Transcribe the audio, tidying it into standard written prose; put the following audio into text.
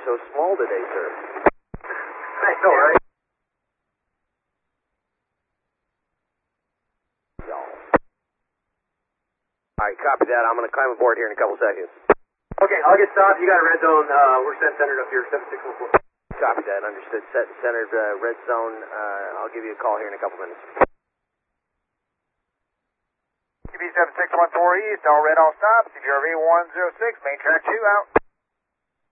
so small today, sir. I know, right? Alright, copy that. I'm going to climb aboard here in a couple seconds. Okay, I'll get stopped. You got a red zone. We're centered up here, 7614. Copy that. Understood. Centered red zone. I'll give you a call here in a couple minutes. QB 7614 East, all red, all stops. CBRV 106, main track 2 out.